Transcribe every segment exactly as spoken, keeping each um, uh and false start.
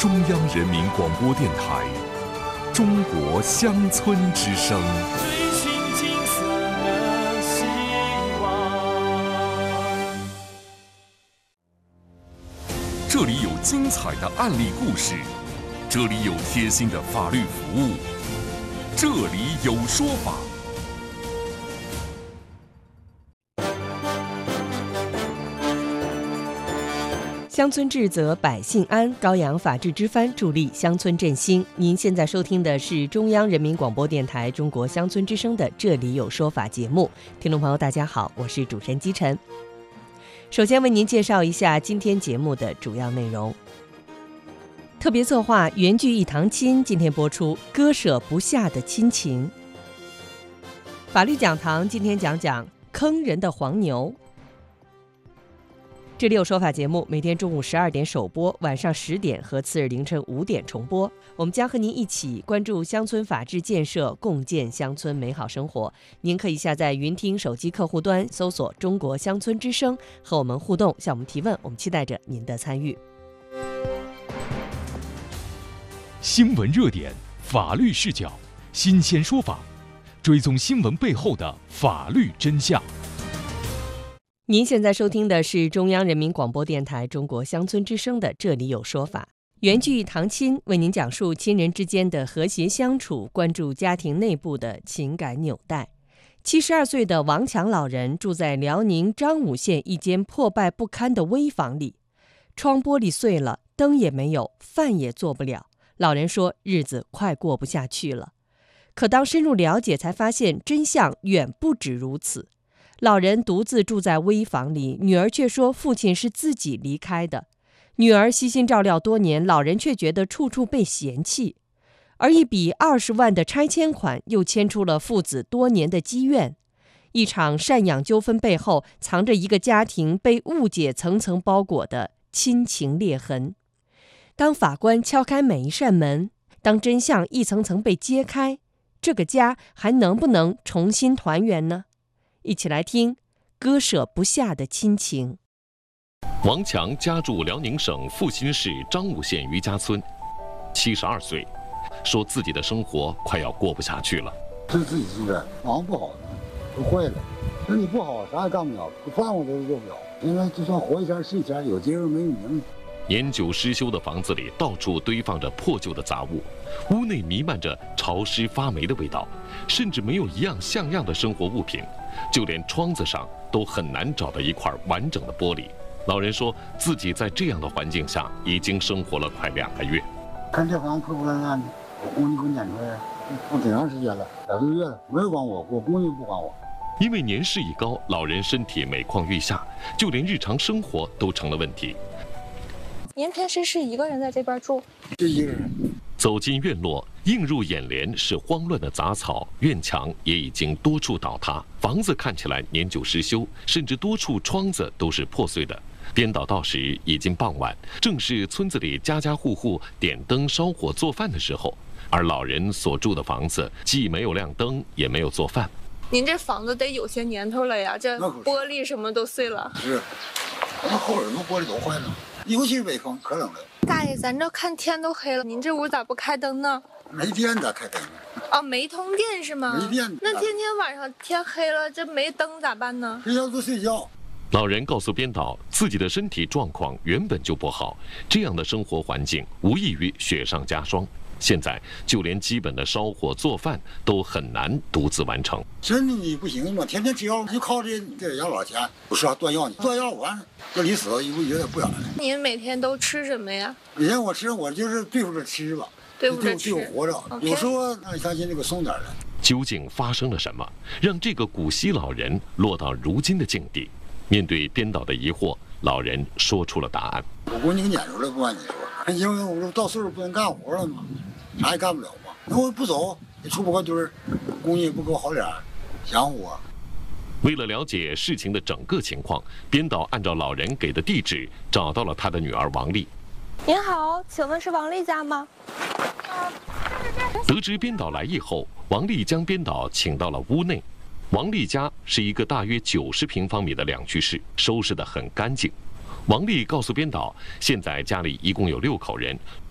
中央人民广播电台中国乡村之声。 追寻金色的希望。 这里有精彩的案例故事，这里有贴心的法律服务，这里有说法。 乡村治则百姓安，高扬法治之帆，助力乡村振兴。您现在收听的是中央人民广播电台中国乡村之声的《这里有说法》节目。听众朋友大家好，我是主持人姬晨。首先为您介绍一下今天节目的主要内容。特别策划缘聚一堂亲今天播出，割舍不下的亲情。法律讲堂今天讲讲坑人的黄牛。这里有说法节目每天中午十二点首播，晚上十点和次日凌晨五点重播。我们将和您一起关注乡村法治建设，共建乡村美好生活。您可以下载云听手机客户端，搜索中国乡村之声，和我们互动，向我们提问。我们期待着您的参与。 新闻热点，法律视角，新鲜说法，追踪新闻背后的法律真相。 您现在收听的是中央人民广播电台中国乡村之声的《这里有说法》，缘聚一堂亲为您讲述亲人之间的和谐相处，关注家庭内部的情感纽带。七十二岁的王强老人住在辽宁张武县一间破败不堪的危房里，窗玻璃碎了，灯也没有，饭也做不了。老人说日子快过不下去了。可当深入了解，才发现真相远不止如此。老人独自住在危房里，女儿却说父亲是自己离开的。女儿悉心照料多年，老人却觉得处处被嫌弃。而一笔二十万的拆迁款又牵出了父子多年的积怨。一场赡养纠纷背后藏着一个家庭被误解层层包裹的亲情裂痕。当法官敲开每一扇门，当真相一层层被揭开，这个家还能不能重新团圆呢？一起来听割舍不下的亲情。 王强家住辽宁省阜新市张武县余家村，七十二岁，说自己的生活快要过不下去了。 是自己住的，房不好呢，都坏了。身体不好，啥也干不了，饭我都做不了。现在就算活一天是一天，有今儿没有明儿。 年久失修的房子里到处堆放着破旧的杂物，屋内弥漫着潮湿发霉的味道，甚至没有一样像样的生活物品，就连窗子上都很难找到一块完整的玻璃。老人说自己在这样的环境下已经生活了快两个月。 看这房破破烂烂的，我公公给我撵出来，住挺长时间了，两个月了，没人管我，我公公不管我。 因为年事已高，老人身体每况愈下，就连日常生活都成了问题。 您平时是一个人在这边住？ 就一个人。 走进院落，映入眼帘是慌乱的杂草，院墙也已经多处倒塌，房子看起来年久失修，甚至多处窗子都是破碎的。颠倒到时已经傍晚，正是村子里家家户户点灯烧火做饭的时候，而老人所住的房子既没有亮灯，也没有做饭。 您这房子得有些年头了呀，这玻璃什么都碎了。 是，那后耳朵玻璃都坏了，尤其是北风可冷了。 大爷，咱这看天都黑了，您这屋咋不开灯呢？ 没电咋开灯呢？ 啊，没通电是吗？ 没电。 那天天晚上天黑了，这没灯咋办呢？ 睡觉就睡觉。 老人告诉编导，自己的身体状况原本就不好，这样的生活环境无异于雪上加霜。现在就连基本的烧火做饭都很难独自完成。 身体不行嘛，天天吃药，就靠这这养老钱，不是断药呢，断药完这离死一步有点不远了。 您每天都吃什么呀？ 每天我吃，我就是对付着吃吧， 对付着吃， 对付活着。Okay. 有时候那相信那个松点了。 究竟发生了什么，让这个古稀老人落到如今的境地？面对编导的疑惑，老人说出了答案。 我估计给撵出来，不瞒你说，因为我到岁数不能干活了嘛，啥也干不了嘛。那我不走，也出不个堆儿，公家也不给我好脸，想我。 为了了解事情的整个情况，编导按照老人给的地址找到了他的女儿王丽。 您好，请问是王丽家吗？ 得知编导来意后，王丽将编导请到了屋内。王丽家是一个大约九十平方米的两居室，收拾得很干净。王丽告诉编导，现在家里一共有六口人，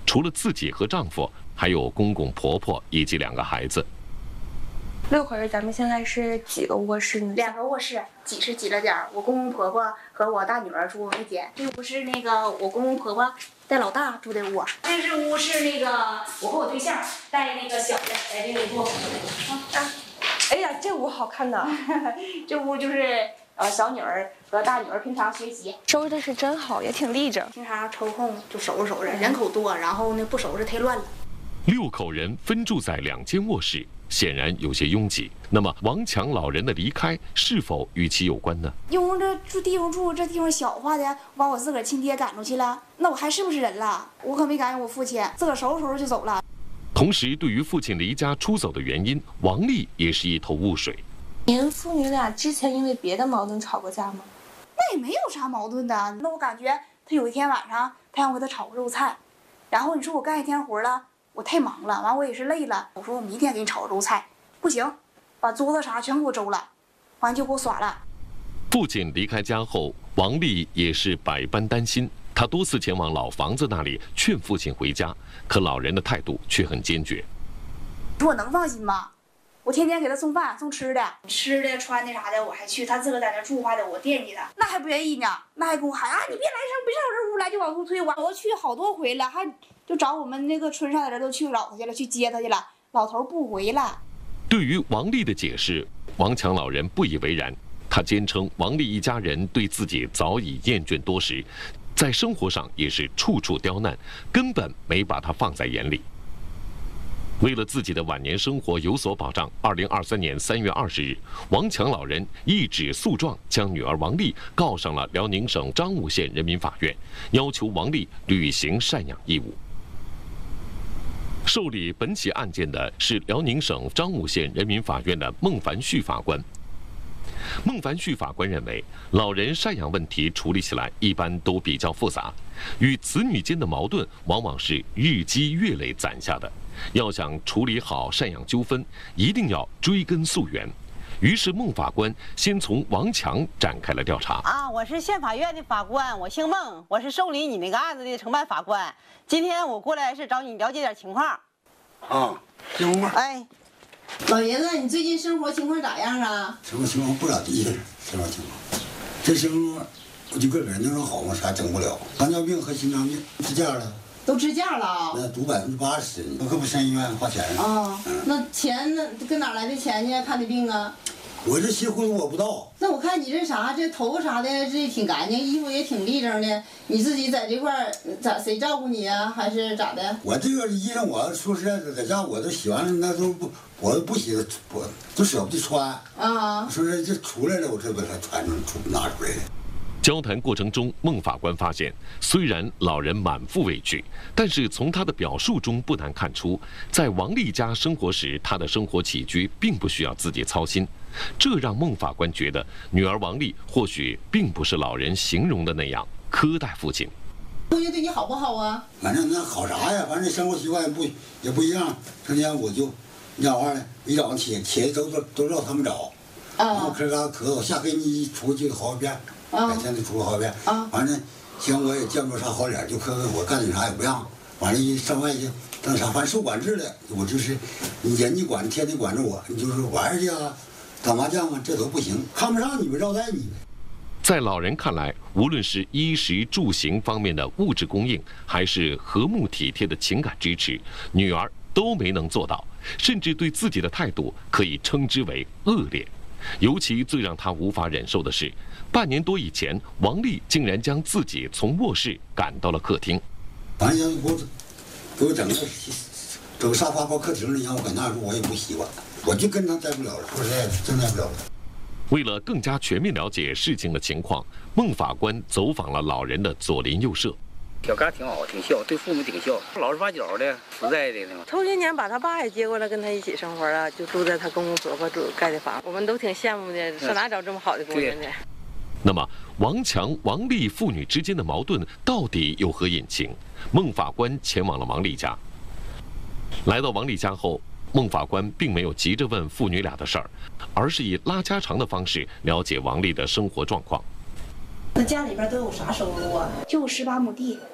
除了自己和丈夫，还有公公婆婆以及两个孩子。 六口人，咱们现在是几个卧室呢？ 两个卧室，挤是挤了点儿。我公公婆婆和我大女儿住一间，这屋是那个我公公婆婆带老大住的屋，这是屋是那个我和我对象带那个小的在这里住。 啊，哎呀，这屋好看呐！ 这屋就是呃小女儿和大女儿平常学习， 收拾的是真好，也挺立正。 平常抽空就收拾收拾，人口多，然后呢不收拾太乱了。 六口人分住在两间卧室，显然有些拥挤。那么王强老人的离开是否与其有关呢？ 因为这住地方住，这地方小化的，把我自个儿亲爹赶出去了，那我还是不是人了？我可没赶上我父亲，自个儿收拾收拾就走了。 同时，对于父亲离家出走的原因，王丽也是一头雾水。 您父女俩之前因为别的矛盾吵过架吗？ 那也没有啥矛盾的。那我感觉他有一天晚上，他让我给他炒个肉菜，然后你说我干一天活了。我太忙了，完我也是累了。我说我明天给你炒肉菜，不行，把桌子啥全给我周了，完就给我耍了。 父亲离开家后，王丽也是百般担心。她多次前往老房子那里劝父亲回家，可老人的态度却很坚决。 你说我能放心吗？我天天给他送饭送吃的，吃的穿的啥的我还去，他自个在那住话的我惦记他，那还不愿意呢，那还跟我喊啊你别来上别上我这屋来，就往出推我。我去好多回了，还就找我们那个村上的人都去找他去了，去接他去了，老头不回了。 对于王丽的解释，王强老人不以为然，他坚称王丽一家人对自己早已厌倦多时，在生活上也是处处刁难，根本没把他放在眼里。为了自己的晚年生活有所保障，二零二三年三月二十日，王强老人一纸诉状将女儿王丽告上了辽宁省张武县人民法院，要求王丽履行赡养义务。受理本起案件的是辽宁省张武县人民法院的孟凡旭法官。孟凡旭法官认为，老人赡养问题处理起来一般都比较复杂，与子女间的矛盾往往是日积月累攒下的。要想处理好赡养纠纷，一定要追根溯源。于是孟法官先从王强展开了调查。 啊，我是县法院的法官，我姓孟，我是受理你那个案子的承办法官。今天我过来是找你了解点情况。 啊，姓孟。 哎，老爷子，你最近生活情况咋样啊？ 生活情况不咋地，生活情况。这生活我就个人能说好吗？啥整不了，糖尿病和心脏病支架了。 都支架了啊？ 那赌百分之八十，我可不上医院花钱了。 啊，嗯、那钱那跟哪来的钱去看的病啊？ 我这些婚我不到。 那我看你这啥，这头发啥的这挺干净，衣服也挺立正的。你自己在这块儿咋谁照顾你啊？还是咋的？ 我这个衣裳，我说实在的，在家我都洗完了，那都不，我都不洗，我都舍不得穿。 啊， 说是这出来了，我这把它穿出出拿出来的。 交谈过程中，孟法官发现，虽然老人满腹委屈，但是从他的表述中不难看出，在王丽家生活时，他的生活起居并不需要自己操心。这让孟法官觉得，女儿王丽或许并不是老人形容的那样苛待父亲。 父亲对你好不好啊？ 反正那好啥呀，反正生活习惯也不也不一样。成天我就，你讲话呢，一早上起起都都都绕他们找， 啊， 然后咳嘎咳嗽，下回你一出去好几遍。每天得出个好遍， 啊， 反正行我也见不着啥好脸，就可我干点啥也不让，完了一上外去当啥，反正受管制了。我就是你人家管，天天管着我，你就是玩去啊，打麻将啊，这都不行，看不上你们招待你们。 在老人看来，无论是衣食住行方面的物质供应，还是和睦体贴的情感支持，女儿都没能做到，甚至对自己的态度可以称之为恶劣。尤其最让他无法忍受的是，半年多以前，王丽竟然将自己从卧室赶到了客厅。 反正给我给我整个整个沙发包客厅里，让我搁那住，我也不习惯，我就跟他待不了了，说实在的，真待不了了。 为了更加全面了解事情的情况，孟法官走访了老人的左邻右舍。 小嘎挺好，挺孝，对父母挺孝，老实巴交的，实在的那种。 头些年把他爸也接过来跟他一起生活了，就住在他公公婆婆住盖的房，我们都挺羡慕的，上哪找这么好的姑娘呢？ 那么，王强、王丽父女之间的矛盾到底有何隐情？孟法官前往了王丽家。来到王丽家后，孟法官并没有急着问父女俩的事儿，而是以拉家常的方式了解王丽的生活状况。 那家里边都有啥收入啊？ 就十八亩地，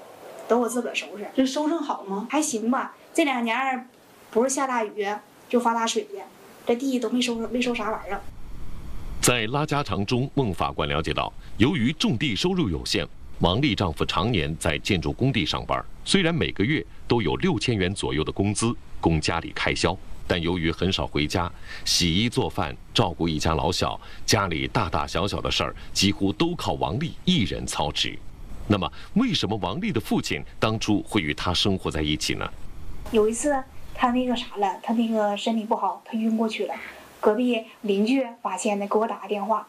都我自个儿收拾。 这收成好吗？ 还行吧，这两年不是下大雨就发大水的，这地都没收没收啥玩意儿。 在拉家常中，孟法官了解到，由于种地收入有限，王丽丈夫常年在建筑工地上班，虽然每个月都有六千元左右的工资供家里开销，但由于很少回家，洗衣做饭、照顾一家老小，家里大大小小的事儿几乎都靠王丽一人操持。那么，为什么王丽的父亲当初会与她生活在一起呢？ 有一次，他那个啥了，他那个身体不好，他晕过去了。隔壁邻居发现的，给我打个电话，